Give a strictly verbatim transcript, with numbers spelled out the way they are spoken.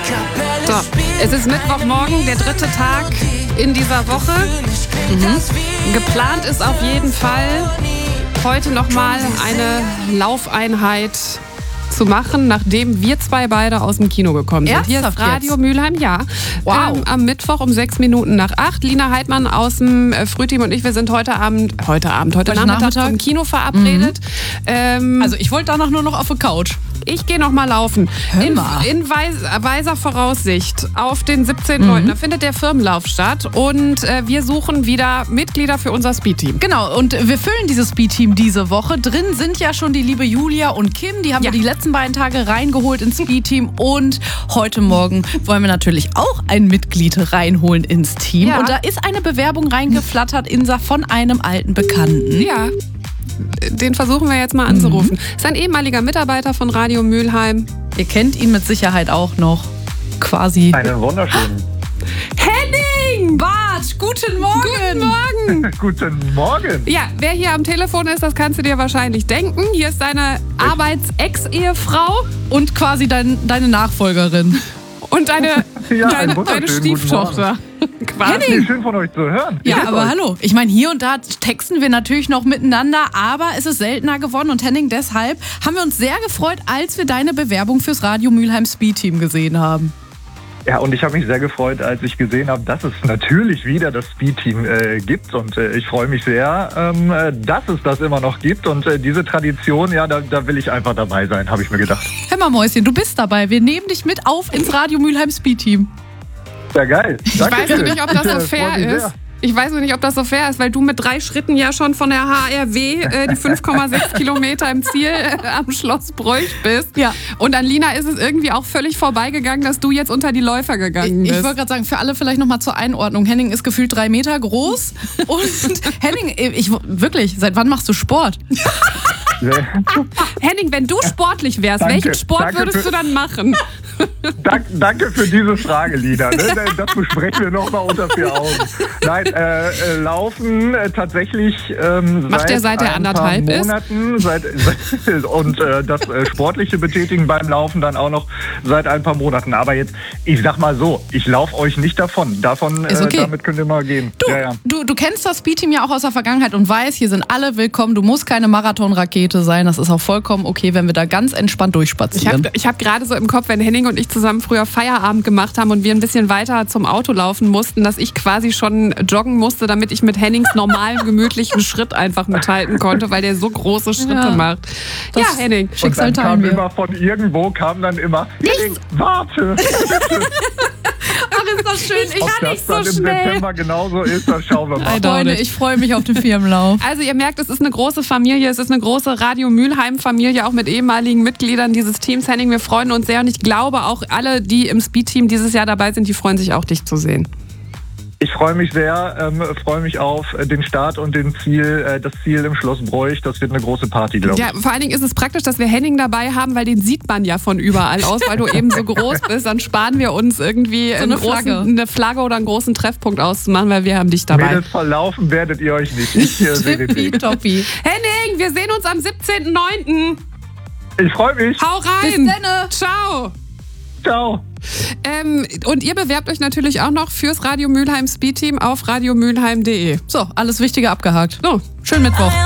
So, es ist Mittwochmorgen, der dritte Tag in dieser Woche. Mhm. Geplant ist auf jeden Fall, heute nochmal eine Laufeinheit zu machen, nachdem wir zwei beide aus dem Kino gekommen sind. Ernsthaft Hier ist Radio jetzt? Mülheim, ja. Wow. Ähm, am Mittwoch um sechs Minuten nach acht. Lina Heidmann aus dem äh, Frühteam und ich, wir sind heute Abend, heute Abend, heute, heute Nachmittag, Nachmittag zum Kino verabredet. Mhm. Ähm, also ich wollte danach nur noch auf die Couch. Ich gehe noch mal laufen. Hör mal. In, in weis, weiser Voraussicht auf den siebzehnten neunten Mhm. Da findet der Firmenlauf statt und äh, wir suchen wieder Mitglieder für unser Speedteam. Genau, und wir füllen dieses Speedteam diese Woche. Drin sind ja schon die liebe Julia und Kim. Die haben Ja. wir die letzten beiden Tage reingeholt ins Speedteam. Und heute Morgen wollen wir natürlich auch ein Mitglied reinholen ins Team. Ja. Und da ist eine Bewerbung reingeflattert, Insa, von einem alten Bekannten. Ja, den versuchen wir jetzt mal anzurufen. Mhm. Ist ein ehemaliger Mitarbeiter von Radio Mülheim. Ihr kennt ihn mit Sicherheit auch noch. Quasi. Einen wunderschönen. Henning! Bart, guten Morgen! Guten Morgen! Guten Morgen. Ja, wer hier am Telefon ist, das kannst du dir wahrscheinlich denken. Hier ist deine Arbeits-Ex-Ehefrau Und quasi dein, deine Nachfolgerin. und deine, Ja, deine, einen wunderschönen deine guten Stieftochter. Quasi. Henning. Schön von euch zu hören. Ja, Grüß aber euch. hallo. Ich meine, hier und da texten wir natürlich noch miteinander, aber es ist seltener geworden. Und Henning, deshalb haben wir uns sehr gefreut, als wir deine Bewerbung fürs Radio Mülheim Speedteam gesehen haben. Ja, und ich habe mich sehr gefreut, als ich gesehen habe, dass es natürlich wieder das Speedteam äh, gibt. Und äh, ich freue mich sehr, ähm, äh, dass es das immer noch gibt. Und äh, diese Tradition, ja, da, da will ich einfach dabei sein, habe ich mir gedacht. Hör mal, Mäuschen, du bist dabei. Wir nehmen dich mit auf ins Radio Mülheim Speedteam. Ja, geil. Ich weiß nur nicht, ob das so fair ist. Ich weiß nur nicht, ob das so fair ist, weil du mit drei Schritten ja schon von der H R W äh, die fünf Komma sechs Kilometer im Ziel äh, am Schloss Bräuch bist. Ja. Und an Lina ist es irgendwie auch völlig vorbeigegangen, dass du jetzt unter die Läufer gegangen Ich, bist. ich wollte gerade sagen, für alle vielleicht nochmal zur Einordnung. Henning ist gefühlt drei Meter groß. Und Henning, ich, wirklich, seit wann machst du Sport? Henning, wenn du sportlich wärst, Danke, welchen Sport danke würdest für- du dann machen? Dank, danke für diese Frage, Lina. Ne? Das besprechen wir nochmal unter vier Augen. Nein, äh, äh, Laufen äh, tatsächlich ähm, Macht seit, er seit er ein paar anderthalb ist? Monaten, Seit, seit, und äh, das äh, sportliche Betätigen beim Laufen dann auch noch seit ein paar Monaten. Aber jetzt, ich sag mal so, ich laufe euch nicht davon. Davon Ist okay. äh, damit könnt ihr mal gehen. Du, Ja, ja. du, du kennst das Speedteam ja auch aus der Vergangenheit und weißt, hier sind alle willkommen. Du musst keine Marathonrakete sein. Das ist auch vollkommen okay, wenn wir da ganz entspannt Ich habe durchspazieren. ich hab gerade so im Kopf, wenn Henning und ich zusammen früher Feierabend gemacht haben und wir ein bisschen weiter zum Auto laufen mussten, dass ich quasi schon joggen musste, damit ich mit Hennings normalen, gemütlichen Schritt einfach mithalten konnte, weil der so große Schritte Ja. macht. Das- Ja, Henning. Und Schicksal dann teilen kam wir. immer von irgendwo, kam dann immer, Henning, warte. Ach, ist das schön. Ich Ob kann das nicht so dann im schnell. September genauso ist, dann schauen wir mal. I doubt Freunde, it. ich freue mich auf den Firmenlauf. Also ihr merkt, es ist eine große Familie, es ist eine große Radio Mülheim-Familie, auch mit ehemaligen Mitgliedern dieses Teams. Henning, wir freuen uns sehr und ich glaube auch alle, die im Speed-Team dieses Jahr dabei sind, die freuen sich auch, dich zu sehen. Ich freue mich sehr, ähm, freue mich auf äh, den Start und den Ziel, äh, das Ziel im Schloss Bräuch. Das wird eine große Party, glaube ich. Ja, vor allen Dingen ist es praktisch, dass wir Henning dabei haben, weil den sieht man ja von überall aus, weil du eben so groß bist. Dann sparen wir uns irgendwie So einen eine großen, Flagge. eine Flagge oder einen großen Treffpunkt auszumachen, weil wir haben dich dabei. Mädels, verlaufen werdet ihr euch nicht. Ich äh, sehe den Weg. Tippitoppi. Henning, wir sehen uns am siebzehnten neunten Ich freue mich. Hau rein! Bis denne. Ciao! Ciao. Ähm, und ihr bewerbt euch natürlich auch noch fürs Radio Mülheim Speedteam auf radiomülheim punkt de. So, alles Wichtige abgehakt. So, Schönen Mittwoch.